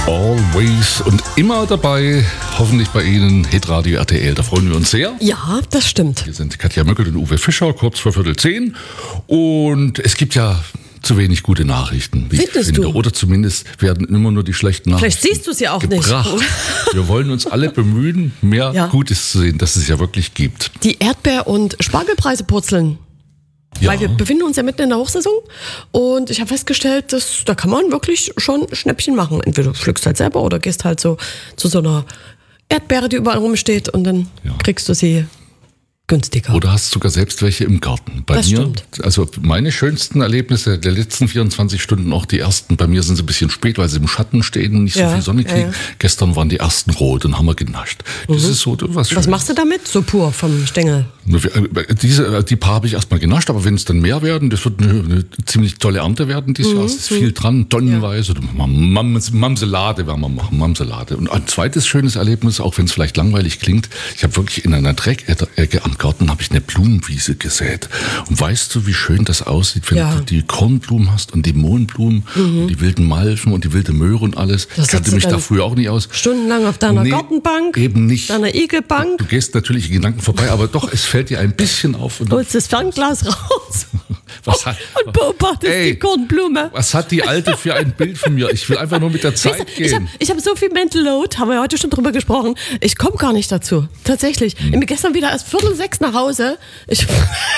Always und immer dabei, hoffentlich bei Ihnen, Hitradio RTL, da freuen wir uns sehr. Ja, das stimmt. Hier sind Katja Möckel und Uwe Fischer, kurz vor 9:45. Und es gibt ja zu wenig gute Nachrichten, wie Findest ich finde. du? Oder zumindest werden immer nur die schlechten Nachrichten Vielleicht siehst du es ja auch gebracht. nicht. Wir wollen uns alle bemühen, mehr Gutes zu sehen, dass es ja wirklich gibt. Die Erdbeer- und Spargelpreise purzeln. Ja. Weil wir befinden uns ja mitten in der Hochsaison und ich habe festgestellt, dass da kann man wirklich schon Schnäppchen machen. Entweder du pflückst halt selber oder gehst halt so zu so einer Erdbeere, die überall rumsteht und dann kriegst du sie günstiger. Oder hast sogar selbst welche im Garten. Bei Das mir, stimmt. also meine schönsten Erlebnisse der letzten 24 Stunden, auch die ersten, bei mir sind sie ein bisschen spät, weil sie im Schatten stehen und nicht so viel Sonne kriegen. Gestern waren die ersten rot und haben wir genascht. Das ist so was Schönes. Was machst du damit? So pur vom Stängel? Die paar habe ich erstmal genascht, aber wenn es dann mehr werden, das wird eine ziemlich tolle Ernte werden dieses Jahr. Es ist viel dran, tonnenweise. Mamselade werden wir machen, Mamselade. Und ein zweites schönes Erlebnis, auch wenn es vielleicht langweilig klingt, ich habe wirklich in einer Dreckecke am Garten habe ich eine Blumenwiese gesät. Und weißt du, wie schön das aussieht, wenn du die Kornblumen hast und die Mohnblumen und die wilden Malven und die wilde Möhre und alles. Ich kannte mich da früher auch nicht aus. Stundenlang auf deiner Gartenbank? Eben nicht. Deiner Igelbank? Du gehst natürlich in Gedanken vorbei, aber doch, es fällt dir ein bisschen auf. Und holst das Fernglas raus und beobachtest die Kornblume. Was hat die Alte für ein Bild von mir? Ich will einfach nur mit der Zeit gehen. Ich hab so viel Mental Load, haben wir heute schon drüber gesprochen. Ich komme gar nicht dazu. Tatsächlich. Ich bin gestern wieder erst 5:45 nach Hause. Ich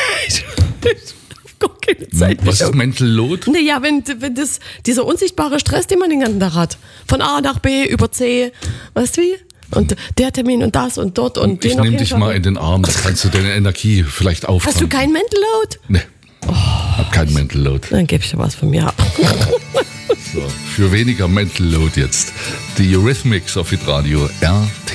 habe keine Zeit. Was ist Mental Load? Naja, wenn dieser unsichtbare Stress, den man den ganzen Tag hat. Von A nach B über C. Weißt du wie? Und der Termin und das und dort und den. Ich nehme dich mal in den Arm, da kannst du deine Energie vielleicht auftanken. Hast du kein Mental Load? Nee, hab kein Mental Load. Dann gebe ich dir was von mir ab. So, für weniger Mental Load jetzt. Die Eurythmics auf Hitradio RTL.